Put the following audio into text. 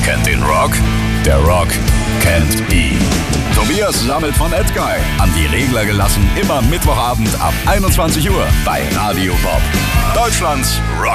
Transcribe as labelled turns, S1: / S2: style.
S1: kennt den Rock, der Rock kennt ihn. Tobias sammelt von Edguy, an die Regler gelassen, immer Mittwochabend ab 21 Uhr bei Radio Bob. Deutschlands Rock.